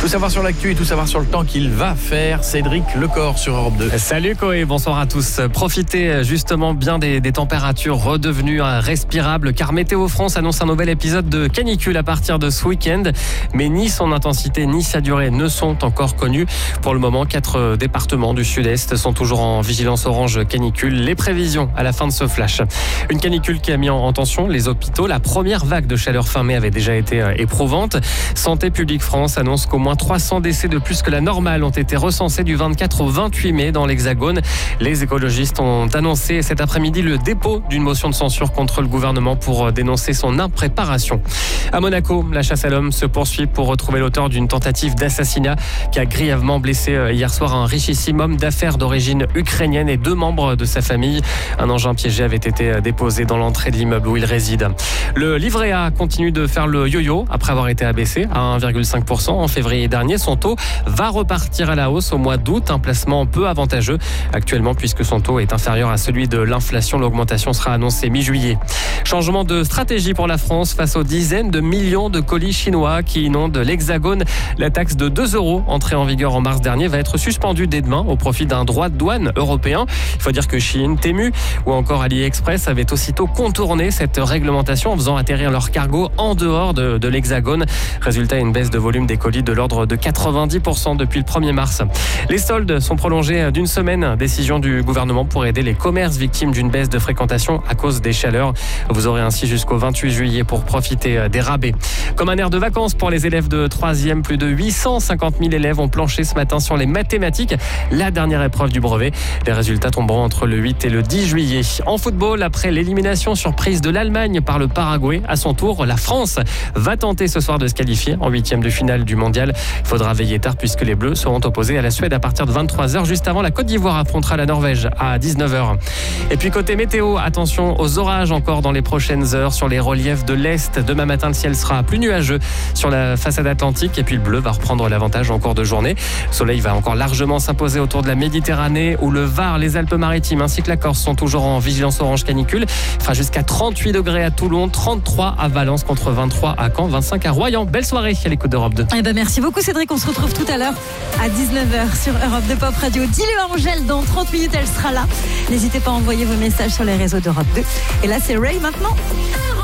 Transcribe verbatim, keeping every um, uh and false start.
Tout savoir sur l'actu et tout savoir sur le temps qu'il va faire. Cédric Lecor sur Europe deux. Salut Koé, bonsoir à tous. Profitez justement bien des, des températures redevenues respirables car Météo France annonce un nouvel épisode de canicule à partir de ce week-end. Mais ni son intensité ni sa durée ne sont encore connus. Pour le moment, quatre départements du sud-est sont toujours en vigilance orange canicule. Les prévisions à la fin de ce flash. Une canicule qui a mis en tension les hôpitaux. La première vague de chaleur fin mai avait déjà été éprouvante. Santé publique France annonce qu'au moins trois cents décès de plus que la normale ont été recensés du vingt-quatre au vingt-huit mai dans l'Hexagone. Les écologistes ont annoncé cet après-midi le dépôt d'une motion de censure contre le gouvernement pour dénoncer son impréparation. À Monaco, la chasse à l'homme se poursuit pour retrouver l'auteur d'une tentative d'assassinat qui a grièvement blessé hier soir un richissime homme d'affaires d'origine ukrainienne et deux membres de sa famille. Un engin piégé avait été déposé dans l'entrée de l'immeuble où il réside. Le livret A continue de faire le yo-yo après avoir été abaissé à un virgule cinq pour cent en février dernier. Son taux va repartir à la hausse au mois d'août, un placement peu avantageux actuellement puisque son taux est inférieur à celui de l'inflation. L'augmentation sera annoncée mi-juillet. Changement de stratégie pour la France face aux dizaines de millions de colis chinois qui inondent l'Hexagone. La taxe de deux euros entrée en vigueur en mars dernier va être suspendue dès demain au profit d'un droit de douane européen. Il faut dire que Chine, Temu ou encore AliExpress avaient aussitôt contourné cette réglementation en faisant atterrir leurs cargos en dehors de, de l'Hexagone. Résultat, une baisse de volume des colis de l'ordre de quatre-vingt-dix pour cent depuis le premier mars. Les soldes sont prolongés d'une semaine. Décision du gouvernement pour aider les commerces victimes d'une baisse de fréquentation à cause des chaleurs. Vous aurez ainsi jusqu'au vingt-huit juillet pour profiter des rabais. Comme un air de vacances pour les élèves de troisième, plus de huit cent cinquante mille élèves ont planché ce matin sur les mathématiques, la dernière épreuve du brevet. Les résultats tomberont entre le huit et le dix juillet. En football, après l'élimination surprise de l'Allemagne par le Paraguay, à son tour, la France va tenter ce soir de se qualifier en huitième de finale du mondial. Il faudra veiller tard puisque les Bleus seront opposés à la Suède à partir de vingt-trois heures. Juste avant, la Côte d'Ivoire affrontera la Norvège à dix-neuf heures. Et puis côté météo, attention aux orages encore dans les prochaines heures sur les reliefs de l'Est. Demain matin, le ciel sera plus nuageux sur la façade atlantique et puis le bleu va reprendre l'avantage en cours de journée. Le soleil va encore largement s'imposer autour de la Méditerranée où le Var, les Alpes-Maritimes ainsi que la Corse sont toujours en vigilance orange canicule. Il fera jusqu'à trente-huit degrés à Toulon, trente-trois à Valence contre vingt-trois à Caen, vingt-cinq à Royan. Belle soirée à l'écoute d'Europe deux. Eh ben merci beaucoup Cédric, on se retrouve tout à l'heure à dix-neuf heures sur Europe deux Pop Radio. Dis-le Angèle, dans trente minutes elle sera là. N'hésitez pas à envoyer vos messages sur les réseaux d'Europe deux. Et là c'est Ray maintenant.